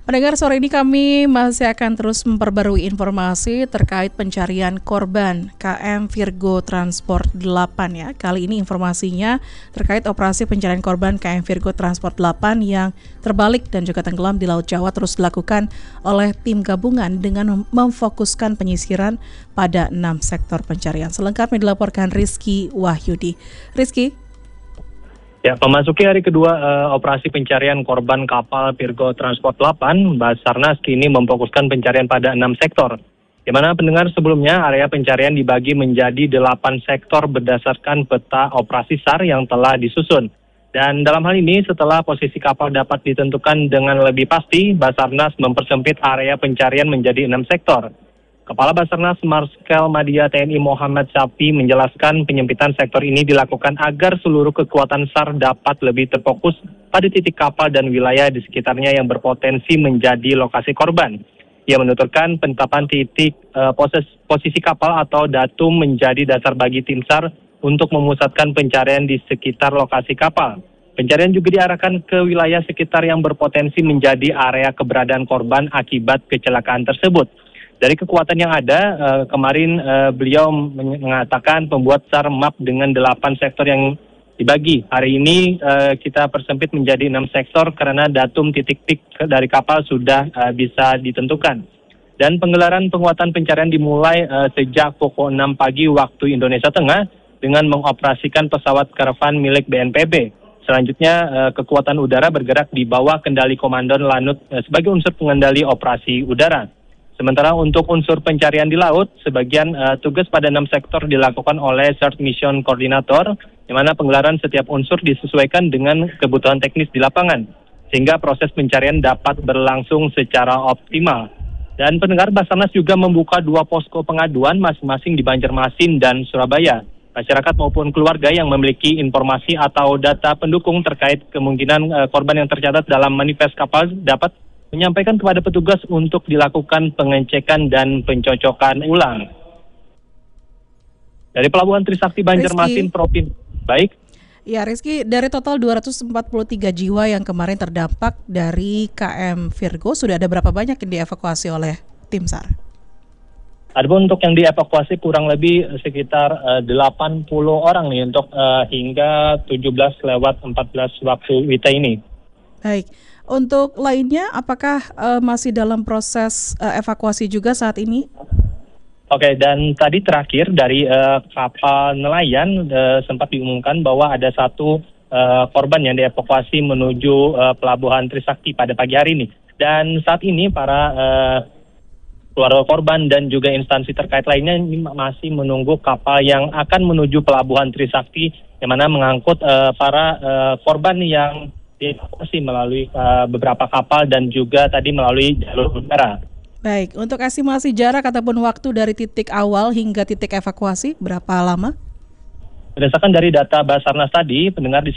Pendengar, sore ini kami masih akan terus memperbarui informasi terkait pencarian korban KM Virgo Transport 8 ya. Kali ini informasinya terkait operasi pencarian korban KM Virgo Transport 8 yang terbalik dan juga tenggelam di Laut Jawa terus dilakukan oleh tim gabungan dengan memfokuskan penyisiran pada 6 sektor pencarian. Selengkapnya dilaporkan Rizky Wahyudi. Rizky. Ya, memasuki hari kedua operasi pencarian korban kapal Virgo Transport 8, Basarnas kini memfokuskan pencarian pada 6 sektor. Di mana pendengar sebelumnya area pencarian dibagi menjadi 8 sektor berdasarkan peta operasi SAR yang telah disusun. Dan dalam hal ini setelah posisi kapal dapat ditentukan dengan lebih pasti, Basarnas mempersempit area pencarian menjadi 6 sektor. Kepala Basarnas Marskal Madya TNI Muhammad Syafi menjelaskan penyempitan sektor ini dilakukan agar seluruh kekuatan SAR dapat lebih terfokus pada titik kapal dan wilayah di sekitarnya yang berpotensi menjadi lokasi korban. Ia menuturkan penetapan titik posisi kapal atau datum menjadi dasar bagi tim SAR untuk memusatkan pencarian di sekitar lokasi kapal. Pencarian juga diarahkan ke wilayah sekitar yang berpotensi menjadi area keberadaan korban akibat kecelakaan tersebut. Dari kekuatan yang ada, kemarin beliau mengatakan pembuat SAR map dengan 8 sektor yang dibagi. Hari ini kita persempit menjadi 6 sektor karena datum titik-titik dari kapal sudah bisa ditentukan. Dan penggelaran penguatan pencarian dimulai sejak pukul 6 pagi waktu Indonesia Tengah dengan mengoperasikan pesawat karavan milik BNPB. Selanjutnya, kekuatan udara bergerak di bawah kendali Komandan Lanut sebagai unsur pengendali operasi udara. Sementara untuk unsur pencarian di laut, sebagian tugas pada 6 sektor dilakukan oleh Search Mission Coordinator, di mana penggelaran setiap unsur disesuaikan dengan kebutuhan teknis di lapangan, sehingga proses pencarian dapat berlangsung secara optimal. Dan pendengar, Basarnas juga membuka 2 posko pengaduan masing-masing di Banjarmasin dan Surabaya. Masyarakat maupun keluarga yang memiliki informasi atau data pendukung terkait kemungkinan korban yang tercatat dalam manifest kapal dapat menyampaikan kepada petugas untuk dilakukan pengecekan dan pencocokan ulang. Dari Pelabuhan Trisakti Banjarmasin, Provinsi. Baik. Ya, Rizky, dari total 243 jiwa yang kemarin terdampak dari KM Virgo, sudah ada berapa banyak yang dievakuasi oleh tim SAR? Adapun untuk yang dievakuasi kurang lebih sekitar 80 orang nih untuk hingga 17:14 waktu WITA ini. Baik. Untuk lainnya, apakah masih dalam proses evakuasi juga saat ini? Oke, dan tadi terakhir dari kapal nelayan sempat diumumkan bahwa ada 1 korban yang dievakuasi menuju Pelabuhan Trisakti pada pagi hari ini. Dan saat ini para keluarga korban dan juga instansi terkait lainnya masih menunggu kapal yang akan menuju Pelabuhan Trisakti, yang mana mengangkut para korban yang dievakuasi melalui beberapa kapal dan juga tadi melalui jalur udara. Baik, untuk estimasi jarak ataupun waktu dari titik awal hingga titik evakuasi berapa lama? Berdasarkan dari data Basarnas tadi, pendengar di